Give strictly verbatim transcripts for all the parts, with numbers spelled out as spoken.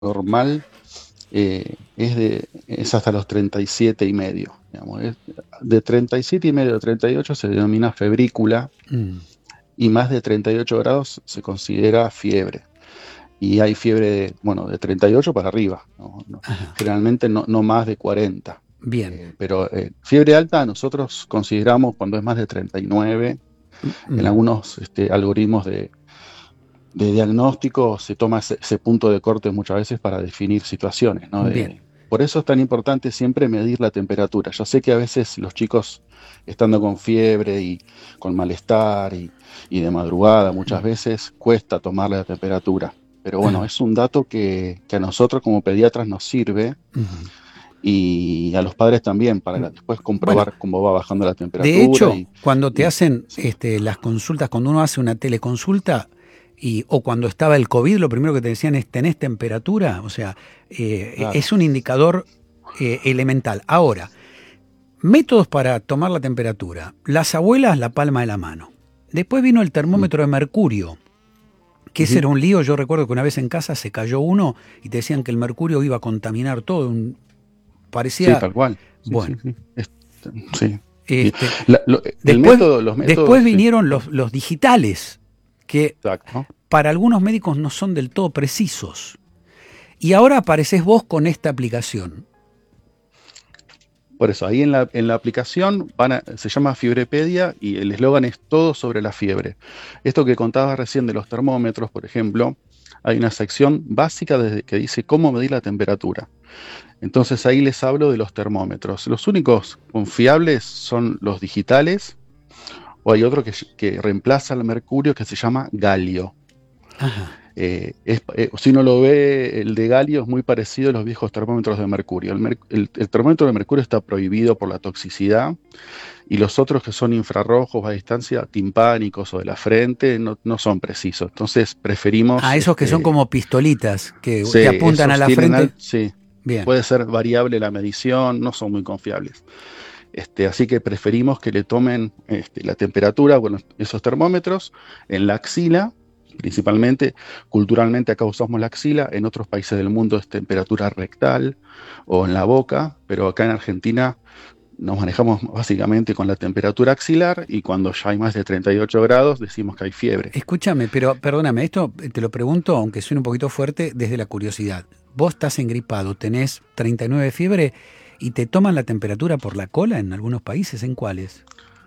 normal eh, es, de, es hasta los treinta y siete y medio. Digamos, es, de treinta y siete y medio a treinta y ocho se denomina febrícula Mm. y más de treinta y ocho grados se considera fiebre. Y hay fiebre de, bueno, de treinta y ocho para arriba, ¿no? No, Ajá. generalmente no, no más de cuarenta. Bien. Eh, pero eh, fiebre alta nosotros consideramos cuando es más de treinta y nueve. En Mm. algunos este, algoritmos de, de diagnóstico se toma ese, ese punto de corte muchas veces para definir situaciones, ¿no? Bien. De, por eso es tan importante siempre medir la temperatura. Yo sé que a veces los chicos, estando con fiebre y con malestar y, y de madrugada, muchas Mm. veces cuesta tomarle la temperatura. Pero bueno, Ajá. es un dato que, que a nosotros como pediatras nos sirve Ujú. y a los padres también para Mm. después Bueno, comprobar cómo va bajando la de temperatura hecho, y, cuando te y hacen sí, este, las consultas, cuando uno hace una teleconsulta, y, o cuando estaba el COVID, lo primero que te decían es, ¿tenés temperatura? O sea, eh, claro. es un indicador eh, elemental. Ahora, métodos para tomar la temperatura. Las abuelas, la palma de la mano. Después vino el Mm, termómetro de mercurio, que ese ujú. era un lío. Yo recuerdo que una vez en casa se cayó uno y te decían que el mercurio iba a contaminar todo. Un- Sí, parecía, tal cual. Sí, sí, bueno, sí. Es- sí. Y este, la- lo- el después, método, los después métodos, sí, vinieron los, los digitales, que exacto. para algunos médicos no son del todo precisos. Y ahora apareces vos con esta aplicación. Por eso, ahí en la, en la aplicación van a- se llama Fiebrepedia y el eslogan es todo sobre la fiebre. Esto que contabas recién de los termómetros, por ejemplo, hay una sección básica desde que dice cómo medir la temperatura. Entonces ahí les hablo de los termómetros. Los únicos confiables son los digitales o hay otro que, que reemplaza al mercurio que se llama galio. Ajá. Eh, es- eh, si uno lo ve, el de galio es muy parecido a los viejos termómetros de mercurio. El, mer- el- el termómetro de mercurio está prohibido por la toxicidad y los otros que son infrarrojos a distancia, timpánicos o de la frente, no, no son precisos. Entonces A preferimos, esos que son este, como pistolitas, que sí, te apuntan a esos la tienen, frente. al- sí, Bien. puede ser variable la medición, no son muy confiables. Este, así que preferimos que le tomen este, la temperatura, bueno, esos termómetros en la axila, principalmente. Culturalmente acá usamos la axila, en otros países del mundo es temperatura rectal o en la boca, pero acá en Argentina nos manejamos básicamente con la temperatura axilar y cuando ya hay más de treinta y ocho grados decimos que hay fiebre. Escúchame, pero perdóname, esto te lo pregunto, aunque suene un poquito fuerte, desde la curiosidad. Vos estás engripado, tenés treinta y nueve de fiebre y te toman la temperatura por la cola en algunos países, ¿en cuáles?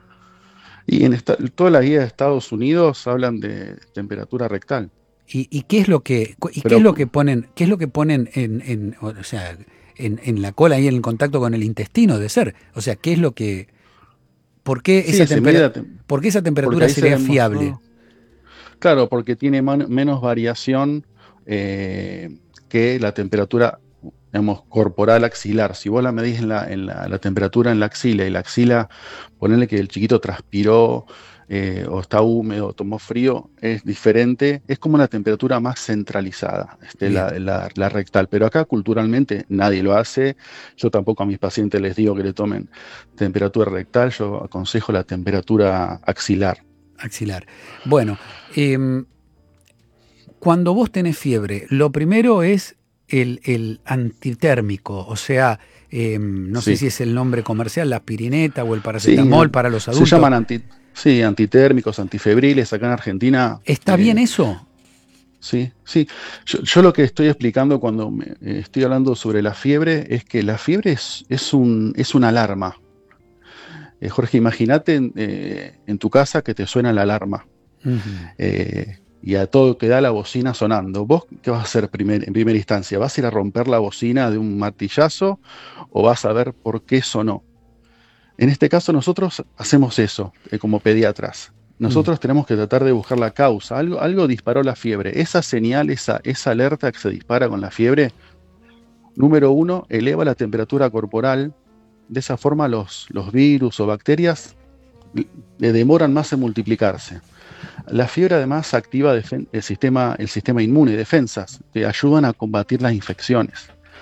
Y en esta, toda la guía de Estados Unidos hablan de temperatura rectal, ¿Y, y qué es lo que y qué es pero lo que ponen, qué es lo que ponen en, en o sea, en, en la cola y en el contacto con el intestino de ser? O sea, ¿qué es lo que por qué esa sí, se tempera, mide, por qué esa porque temperatura ahí se sería fiable? demostró. Claro, porque tiene man- menos variación eh, que la temperatura, digamos, corporal axilar. Si vos la medís en la, en la, la temperatura en la axila y la axila, ponele que el chiquito transpiró eh, o está húmedo, tomó frío, es diferente, es como una temperatura más centralizada, este, Bien. la, la- la rectal. Pero acá culturalmente nadie lo hace. Yo tampoco a mis pacientes les digo que le tomen temperatura rectal, yo aconsejo la temperatura axilar. Axilar. Bueno, em, cuando vos tenés fiebre, lo primero es el, el antitérmico, o sea, em, no sé Sí. si es el nombre comercial, la aspirineta o el Sí, paracetamol an- para los se adultos. llaman anti, sí, antitérmicos, antifebriles. Acá en Argentina, ¿Está bien eh, eso? sí, sí. Yo, yo lo que estoy explicando cuando me- eh, estoy hablando sobre la fiebre es que la fiebre es, es un, es una alarma. Eh, Jorge, imagínate en, eh, en tu casa que te suena la alarma Ujú. eh, y a todo que da la bocina sonando. ¿Vos qué vas a hacer primer- en primera instancia? ¿Vas a ir a romper la bocina de un martillazo o vas a ver por qué sonó? En este caso nosotros hacemos eso, eh, como pediatras. Mm. Nosotros tenemos que tratar de buscar la causa. Algo, algo disparó la fiebre. Esa señal, esa, esa alerta que se dispara con la fiebre, número uno, eleva la temperatura corporal. De esa forma los, los virus o bacterias le demoran más en multiplicarse. La fiebre además activa defen- el sistema, el sistema inmune, defensas, que ayudan a combatir las infecciones.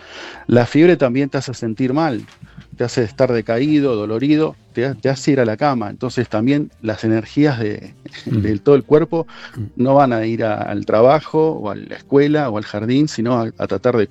La fiebre también te hace sentir mal, te hace estar decaído, dolorido, te, te hace ir a la cama. Entonces también las energías de, Mm. de todo el cuerpo Mm. no van a ir a- al trabajo o a la escuela o al jardín, sino a, a tratar de